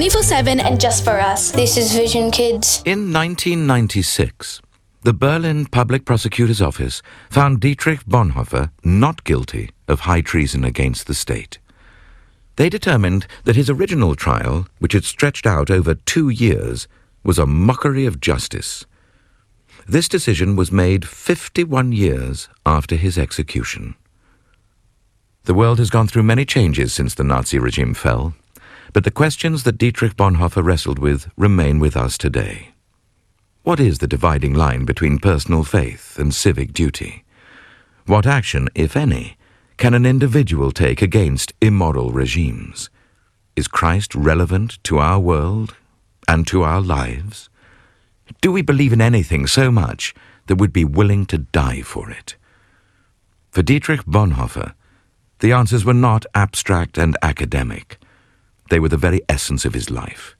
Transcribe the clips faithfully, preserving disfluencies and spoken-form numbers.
twenty-four seven and just for us. This is Vision Kids. In nineteen ninety-six, the Berlin Public Prosecutor's Office found Dietrich Bonhoeffer not guilty of high treason against the state. They determined that his original trial, which had stretched out over two years, was a mockery of justice. This decision was made fifty-one years after his execution. The world has gone through many changes since the Nazi regime fell, but the questions that Dietrich Bonhoeffer wrestled with remain with us today. What is the dividing line between personal faith and civic duty? What action, if any, can an individual take against immoral regimes? Is Christ relevant to our world and to our lives? Do we believe in anything so much that we'd be willing to die for it? For Dietrich Bonhoeffer, the answers were not abstract and academic. They were the very essence of his life.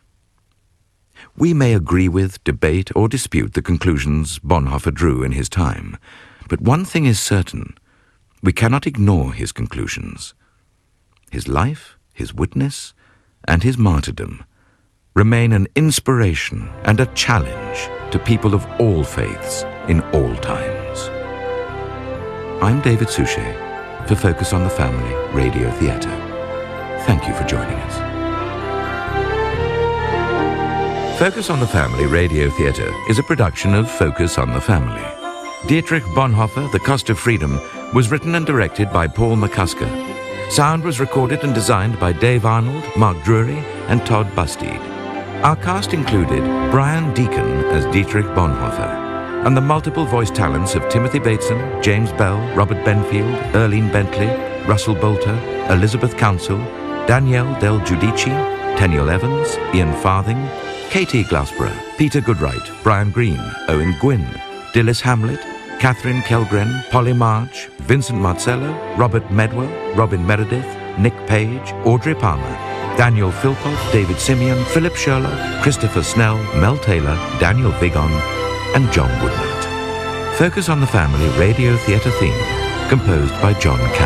We may agree with, debate, or dispute the conclusions Bonhoeffer drew in his time, but one thing is certain: we cannot ignore his conclusions. His life, his witness, and his martyrdom remain an inspiration and a challenge to people of all faiths in all times. I'm David Suchet for Focus on the Family Radio Theatre. Thank you for joining us. Focus on the Family Radio Theatre is a production of Focus on the Family. Dietrich Bonhoeffer, The Cost of Freedom, was written and directed by Paul McCusker. Sound was recorded and designed by Dave Arnold, Mark Drury, and Todd Bustede. Our cast included Brian Deacon as Dietrich Bonhoeffer, and the multiple voice talents of Timothy Bateson, James Bell, Robert Benfield, Erlene Bentley, Russell Bolter, Elizabeth Council, Danielle Del Giudici, Tenniel Evans, Ian Farthing, Katie Glassborough, Peter Goodright, Brian Green, Owen Gwynn, Dilys Hamlet, Catherine Kellgren, Polly March, Vincent Marcello, Robert Medwell, Robin Meredith, Nick Page, Audrey Palmer, Daniel Philpott, David Simeon, Philip Sherlock, Christopher Snell, Mel Taylor, Daniel Vigon, and John Woodward. Focus on the Family Radio Theatre theme, composed by John Campbell.